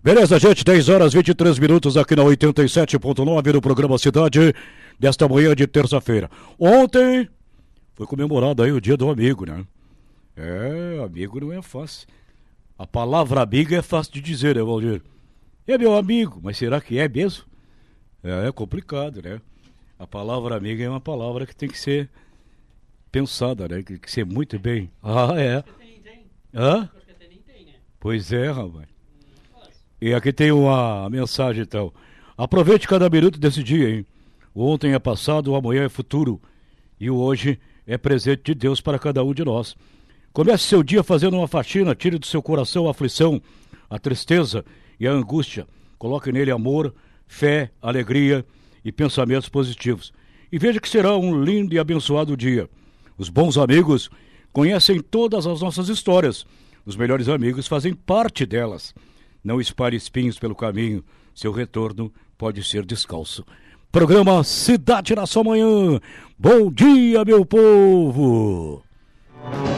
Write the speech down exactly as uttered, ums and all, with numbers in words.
Beleza, gente, dez horas e vinte e três minutos aqui na oitenta e sete ponto nove no programa Cidade, desta manhã de terça-feira. Ontem foi comemorado aí o dia do amigo, né? É, amigo não é fácil. A palavra amigo é fácil de dizer, né, Valdir? É meu amigo, mas será que é mesmo? É, é complicado, né? A palavra amigo é uma palavra que tem que ser pensada, né? Tem que ser muito bem. Ah, é. Hã? Pois é, rapaz. E aqui tem uma mensagem, então. Aproveite cada minuto desse dia, hein? O ontem é passado, o amanhã é futuro. E o hoje é presente de Deus para cada um de nós. Comece seu dia fazendo uma faxina, tire do seu coração a aflição, a tristeza e a angústia. Coloque nele amor, fé, alegria e pensamentos positivos. E veja que será um lindo e abençoado dia. Os bons amigos conhecem todas as nossas histórias. Os melhores amigos fazem parte delas. Não espalhe espinhos pelo caminho. Seu retorno pode ser descalço. Programa Cidade na sua manhã. Bom dia, meu povo!